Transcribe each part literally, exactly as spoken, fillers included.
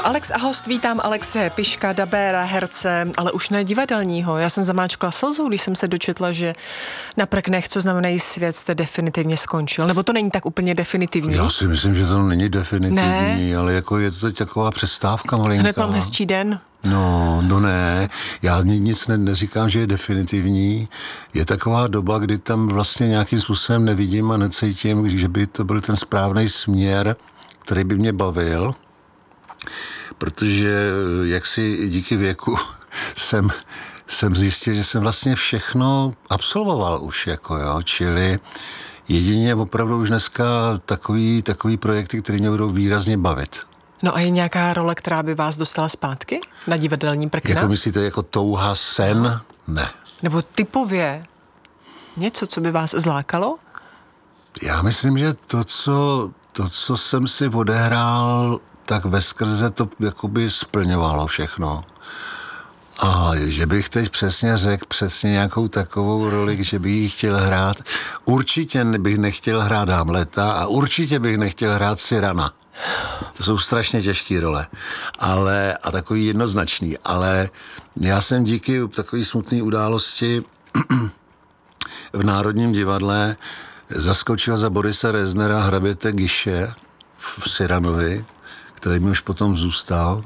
Alex a host, vítám Alexe Piška, dabéra, herce, ale už ne divadelního. Já jsem zamáčkla slzu, když jsem se dočetla, že na prknech, co znamenají svět, jste definitivně skončil. Nebo to není tak úplně definitivní? Já si myslím, že to není definitivní, ne? Ale jako je to teď taková přestávka malinká. Hned mám hezčí den. No, no ne, já nic ne, neříkám, že je definitivní. Je taková doba, kdy tam vlastně nějakým způsobem nevidím a necítím, že by to byl ten správný směr, který by mě bavil, protože jaksi díky věku jsem, jsem zjistil, že jsem vlastně všechno absolvoval už, jako jo, čili jedině opravdu už dneska takový, takový projekty, které mě budou výrazně bavit. No a je nějaká role, která by vás dostala zpátky na divadelní prkna? Jako myslíte, jako touha, sen? Ne. Nebo typově něco, co by vás zlákalo? Já myslím, že to, co, to, co jsem si odehrál, tak veskrze to jakoby splňovalo všechno. A že bych teď přesně řekl přesně nějakou takovou roli, že bych ji chtěl hrát. Určitě bych nechtěl hrát Hamleta a určitě bych nechtěl hrát Cyrana. To jsou strašně těžké role, ale, a takový jednoznačný, ale já jsem díky takové smutné události v Národním divadle zaskočil za Borise Reznera hraběte Giše v Cyranovi, který mi už potom zůstal.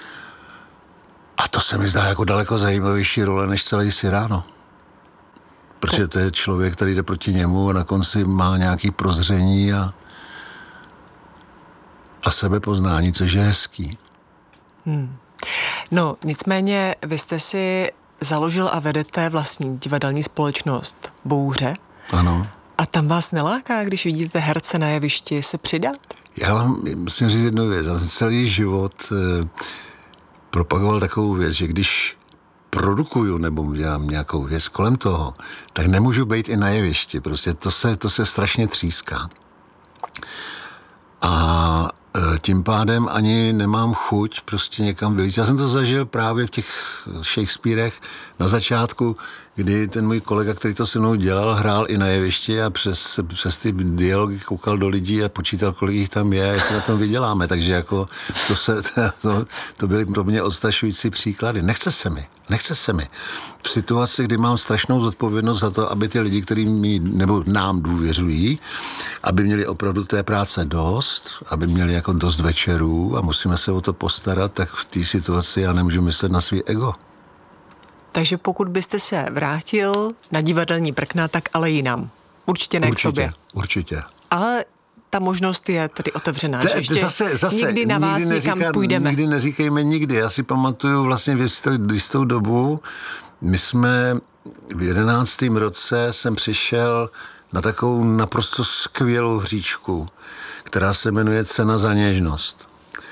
A to se mi zdá jako daleko zajímavější role než celý Cyrano. Protože to je člověk, který jde proti němu a na konci má nějaký prozření a, a sebepoznání, což je hezký. Hmm. No, nicméně vy jste si založil a vedete vlastní divadelní společnost Bouře. Ano. A tam vás neláká, když vidíte herce na jevišti, se přidat? Já vám musím říct jednu věc. Já celý život eh, propagoval takovou věc, že když produkuju nebo dělám nějakou věc kolem toho, tak nemůžu být i na jevišti. Prostě to se, to se strašně tříská. A e, tím pádem ani nemám chuť prostě někam vylít. Já jsem to zažil právě v těch Shakespearech na začátku, kdy ten můj kolega, který to se mnou dělal, hrál i na jevišti a přes, přes ty dialogy koukal do lidí a počítal, kolik jich tam je, jestli na tom vyděláme. Takže jako to, se, to, to byly pro mě odstrašující příklady. Nechce se mi, nechce se mi. V situaci, kdy mám strašnou zodpovědnost za to, aby ty lidi, kteří mi nebo nám důvěřují, aby měli opravdu té práce dost, aby měli jako dost večerů a musíme se o to postarat, tak v té situaci já nemůžu myslet na svý ego. Takže pokud byste se vrátil na divadelní prkna, tak ale jinam. Určitě ne k sobě. Určitě. Ale ta možnost je tedy otevřená, Te, že ještě zase, zase, nikdy na vás nikdy někam neříká, půjdeme. Nikdy neříkejme nikdy. Já si pamatuju vlastně v jistou, jistou dobu, my jsme v jedenáctém roce jsem přišel na takovou naprosto skvělou hříčku, která se jmenuje Cena za něžnost.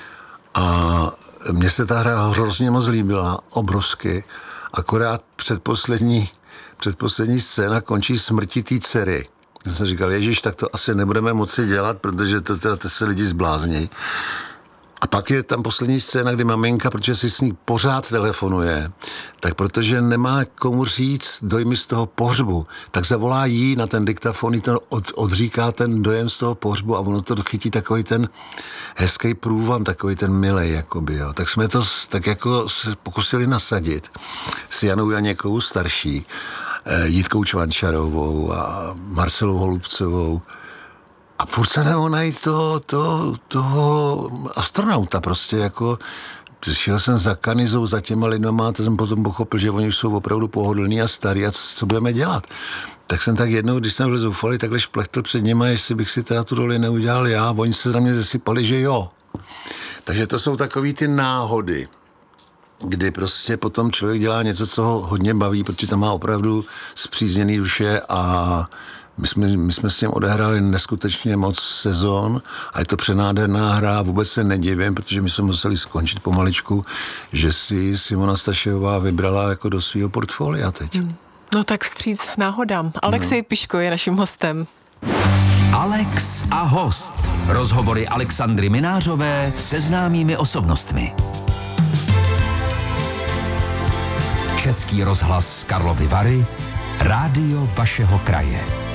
A mně se ta hra hrozně moc líbila, obrovsky. Akorát předposlední, předposlední scéna končí smrtí té dcery. Já jsem říkal, ježiš, tak to asi nebudeme moci dělat, protože to teda to se lidi zblázní. A pak je tam poslední scéna, kdy maminka, protože si s ní pořád telefonuje, tak protože nemá komu říct dojmy z toho pohřbu, tak zavolá jí na ten diktafon, jí to od, odříká ten dojem z toho pohřbu a ono to chytí takový ten hezký průvan, takový ten milej, jakoby, jo. Tak jsme to tak jako se pokusili nasadit s Janou Janěkou starší, Jitkou Čvančarovou a Marcelou Holubcovou. A furt se nebo najít toho, toho, toho astronauta prostě jako, šel jsem za Kanizou, za těma lidma, to jsem potom pochopil, že oni už jsou opravdu pohodlní a starý a co, co budeme dělat. Tak jsem tak jednou, když jsem byl zoufalý, takhle šplechtil před nima, jestli bych si teda tu roli neudělal já, oni se na mě zesypali, že jo. Takže to jsou takový ty náhody, kdy prostě potom člověk dělá něco, co ho hodně baví, protože tam má opravdu spřízněný duše a My jsme, my jsme s tím odehráli neskutečně moc sezon a je to přenádherná hra, vůbec se nedivím, protože my jsme museli skončit pomaličku, že si Simona Stašejová vybrala jako do svého portfolia teď. Hmm. No tak vstříc náhodám. Alexej no. Piško je naším hostem. Alex a host. Rozhovory Alexandry Minářové se známými osobnostmi. Český rozhlas Karlovy Vary, rádio vašeho kraje.